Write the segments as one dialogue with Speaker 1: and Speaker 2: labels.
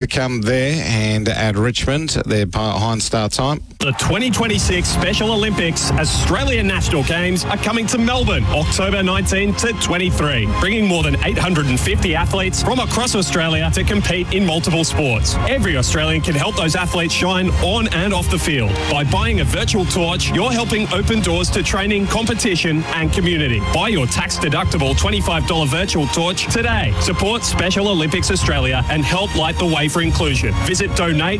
Speaker 1: come there and at Richmond, their behind start time.
Speaker 2: The 2026 Special Olympics Australian National Games are coming to Melbourne, October 19 to 23, bringing more than 850 athletes from across Australia to compete in multiple sports. Every Australian can help those athletes shine on and off the field. By buying a virtual torch, you're helping open doors to training, competition and community. Buy your tax-deductible $25 virtual torch today. Support Special Olympics Australia and help light the way for inclusion. Visit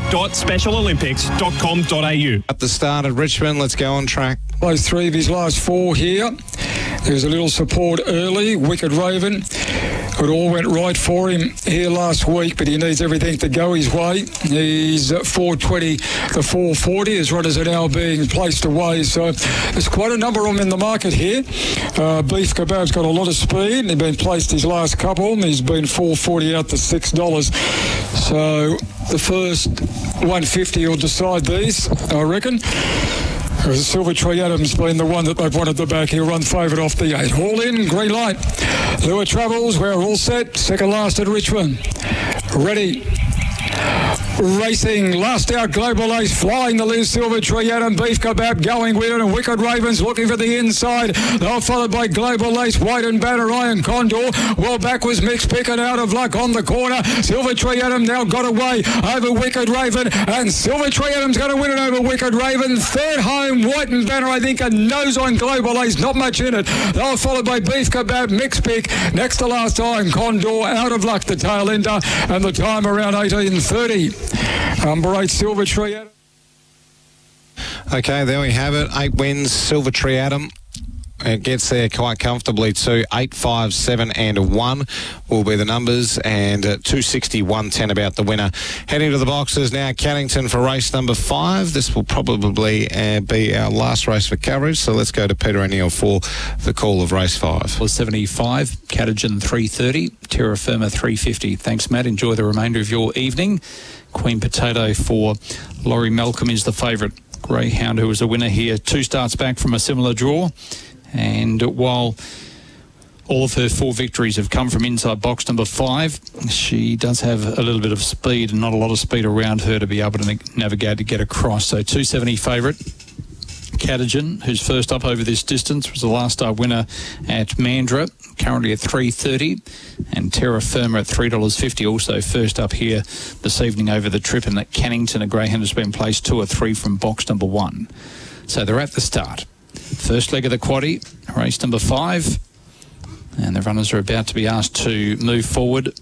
Speaker 2: donate.specialolympics.com.au.
Speaker 1: At the start at Richmond, let's go on track.
Speaker 3: Plays 3 of his last 4 here. There's a little support early. Wicked Raven. It all went right for him here last week, but he needs everything to go his way. He's at 420 to 440 as runners are now being placed away. So there's quite a number of them in the market here. Beef Kebab's got a lot of speed. He's been placed his last couple. He's been 440 out to $6. So the first 150 will decide these, I reckon. Silver Tree Adams being the one that they've wanted the back. He'll run favourite off the 8. All in, green light. Lua Travels, we're all set. Second last at Richmond. Ready. Racing, last out Global Ace, flying the loose Silver Tree Adam, Beef Kebab going with it, and Wicked Ravens looking for the inside. They're followed by Global Ace, White and Banner, Iron Condor. Well back was Mixed Pick and Out of Luck on the corner. Silver Tree Adam now got away over Wicked Raven, and Silver Tree Adam's going to win it over Wicked Raven. Third home, White and Banner, I think a nose on Global Ace, not much in it. They're followed by Beef Kebab, Mixed Pick, next to last Iron Condor, Out of Luck the tail ender, and the time around 18:30. Number 8, Silver Tree Adam.
Speaker 1: Okay, there we have it. 8 wins, Silver Tree Adam. It gets there quite comfortably too. 8, 5, 7 and 1 will be the numbers, and 260, 110 about the winner. Heading to the boxes now, Cannington for race number 5. This will probably be our last race for coverage, so let's go to Peter O'Neill for the call of race 5.
Speaker 4: Was 75, Catagen 330, Terra Firma 350. Thanks, Matt. Enjoy the remainder of your evening. Queen Potato for Laurie Malcolm is the favourite. Greyhound, who was a winner here, 2 starts back from a similar draw. And while all of her 4 victories have come from inside box number 5, she does have a little bit of speed and not a lot of speed around her to be able to navigate to get across. So 270 favourite. Catagen, who's first up over this distance, was the last start winner at Mandurah, currently at 3.30, and Terra Firma at $3.50, also first up here this evening over the trip, and that Cannington, a greyhound, has been placed 2 or 3 from box number 1. So they're at the start. First leg of the quaddie, race number 5, and the runners are about to be asked to move forward.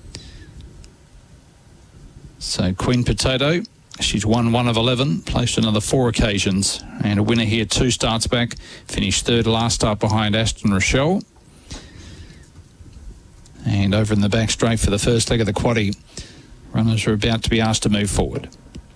Speaker 4: So Queen Potato, she's won 1 of 11, placed another 4 occasions, and a winner here 2 starts back, finished 3rd last start behind Aston Rochelle. And over in the back straight for the first leg of the quaddie, runners are about to be asked to move forward.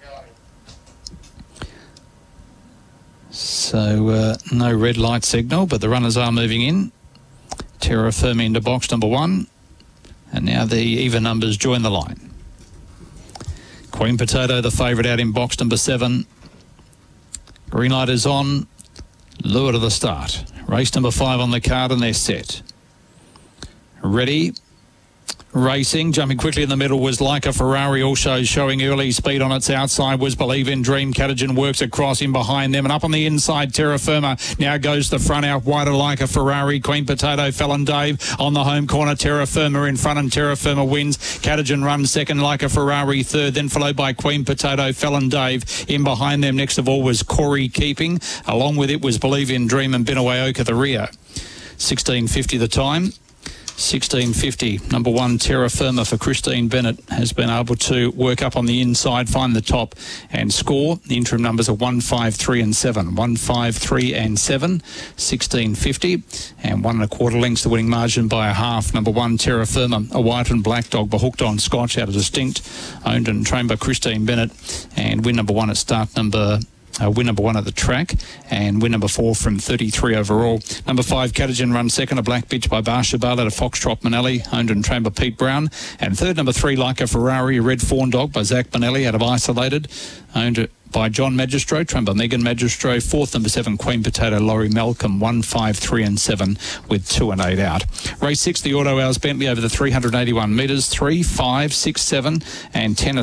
Speaker 4: So no red light signal, but the runners are moving in. Terra Firma into box number 1, and now the even numbers join the line. Queen Potato, the favourite, out in box number 7. Green light is on. Lure to the start. Race number 5 on the card, and they're set. Ready. Racing, jumping quickly in the middle was Like a Ferrari, also showing early speed on its outside was Believe in Dream. Catagen works across in behind them, and up on the inside Terra Firma now goes the front out wider Like a Ferrari. Queen Potato, Fallon Dave on the home corner. Terra Firma in front, and Terra Firma wins. Catagen runs second, Like a Ferrari third, then followed by Queen Potato, Fallon Dave. In behind them next of all was Corey Keeping, along with it was Believe in Dream and Binaway Oak at the rear. 16.50 the time. 16.50, number 1 Terra Firma for Christine Bennett has been able to work up on the inside, find the top and score. The interim numbers are 1, 5, 3 and 7. 1, 5, 3 and 7, 16.50, and 1 1/4 lengths the winning margin by a half. Number 1 Terra Firma, a white and black dog, but hooked on Scotch out of Distinct, owned and trained by Christine Bennett, and win number 1 at start number win number 1 at the track, and win number 4 from 33 overall. Number 5 Catagen runs second, a black bitch by Barsha Bale at a Foxtrot Manelli, owned and trained by Pete Brown, and third number 3 Like a Ferrari, a red fawn dog by Zach Manelli out of Isolated, owned by John Magistro, trained by Megan Magistro. Fourth number 7 Queen Potato, Laurie Malcolm, 1, 5, 3 and 7 with 2 and 8 out. Race 6, the Auto Hours Bentley over the 381 metres, 3, 5, 6, 7 and 10